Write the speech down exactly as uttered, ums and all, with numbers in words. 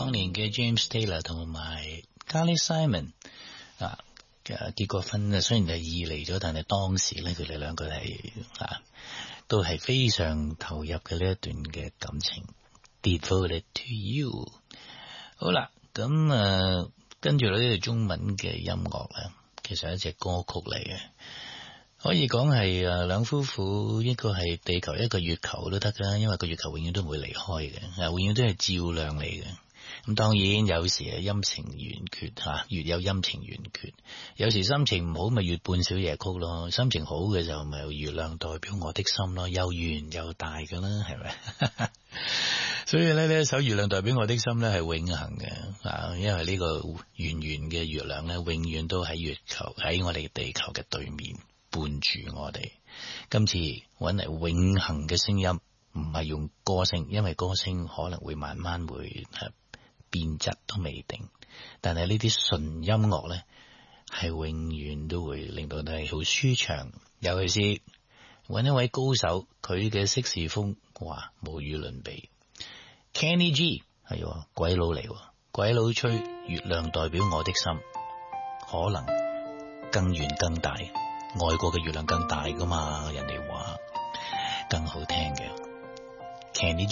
當年嘅 James Taylor 同埋 Carly Simon 啊，結過婚啊，雖然係異離咗，但係當時咧佢哋兩個係啊都係非常投入嘅呢一段嘅感情 ，Devoted to You。好啦，咁啊跟住呢條中文嘅音樂咧，其實係一隻歌曲嚟嘅。可以講係誒兩夫婦，一個係地球，一個月球都得噶，因為個月球永遠都唔會離開嘅，永遠都係照亮你嘅。咁當然有時係陰晴圓缺吓，月有陰晴圓缺，有時心情唔好咪月半小夜曲咯，心情好嘅就咪月亮代表我的心咯，又圓又大噶啦，係咪？所以咧呢一首月亮代表我的心咧係永恆嘅啊，因為呢個圓圓嘅月亮咧永遠都喺月球，喺我哋地球嘅對面伴住我哋。今次搵嚟永恆嘅聲音，唔係用歌聲，因為歌聲可能會慢慢會變質都未定，但係呢啲純音樂咧係永遠都會令到你好舒暢。尤其是搵一位高手，佢嘅色士風哇無與倫比。Kenny G 係鬼佬嚟，鬼佬吹月亮代表我的心，可能更遠更大，外國嘅月亮更大噶嘛，人哋話更好聽嘅 Kenny G。